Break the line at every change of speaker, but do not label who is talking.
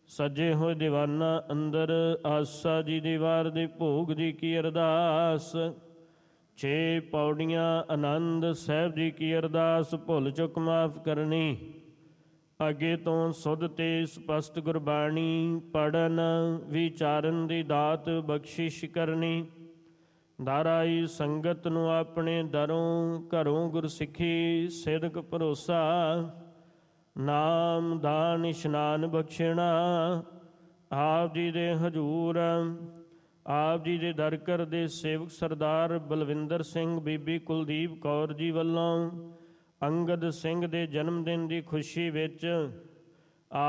ਸਜੇ ਹੋਏ ਦੀਵਾਨਾ ਅੰਦਰ ਆਸਾ ਜੀ ਦੀ ਵਾਰ ਦੇ ਭੋਗ ਜੀ ਕੀ ਅਰਦਾਸ। 6 ਪੌੜੀਆਂ ਆਨੰਦ ਸਾਹਿਬ ਜੀ ਕੀ ਅਰਦਾਸ। ਭੁੱਲ ਚੁੱਕ ਮਾਫ ਕਰਨੀ, ਅੱਗੇ ਤੋਂ ਸੁਧ ਤੇ ਸਪਸ਼ਟ ਗੁਰਬਾਣੀ ਪੜਨ ਵਿਚਾਰਨ ਦੀ ਦਾਤ ਬਖਸ਼ਿਸ਼ ਕਰਨੀ। ਦਰ ਆਈ ਸੰਗਤ ਨੂੰ ਆਪਣੇ ਦਰੋਂ ਘਰੋਂ ਗੁਰਸਿੱਖੀ ਸਿਦਕ ਭਰੋਸਾ। ਨਾਮ ਦਾਨ ਇਸ਼ਨਾਨ ਬਖਸ਼ਣਾ ਆਪ ਜੀ ਦੇ ਹਜ਼ੂਰ। ਆਪ ਜੀ ਦੇ ਦਰ ਕਰਦੇ ਸੇਵਕ ਸਰਦਾਰ ਬਲਵਿੰਦਰ ਸਿੰਘ ਬੀਬੀ ਕੁਲਦੀਪ ਕੌਰ ਜੀ ਵੱਲੋਂ ਅੰਗਦ ਸਿੰਘ ਦੇ ਜਨਮ ਦਿਨ ਦੀ ਖੁਸ਼ੀ ਵਿੱਚ